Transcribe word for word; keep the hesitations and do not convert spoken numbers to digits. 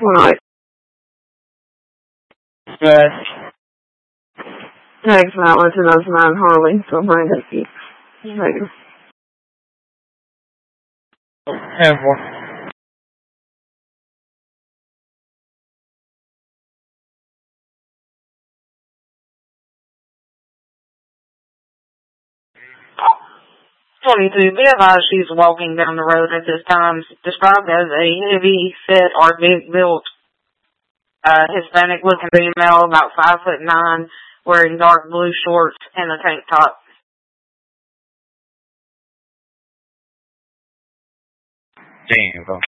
Right. Good. Thanks, Matt. two thousand nine Harley. So Brandon. Later. ten four. twenty-two. Be advised she's walking down the road at this time, described as a heavy-set or big-built uh, Hispanic-looking female, about five foot nine, wearing dark blue shorts and a tank top. Damn.